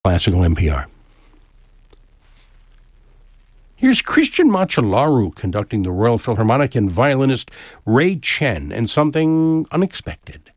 Classical NPR. Here's Christian Machalaru conducting the Royal Philharmonic and violinist Ray Chen and something unexpected.